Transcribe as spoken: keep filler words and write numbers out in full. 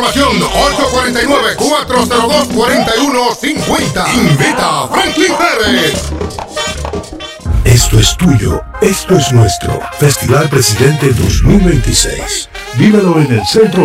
información, ocho cuatro nueve, cuatro cero dos, cuatro uno cinco cero. Invita a Franklin Pérez. Esto es tuyo, esto es nuestro. Festival Presidente dos mil veintiséis. Vívelo en el Centro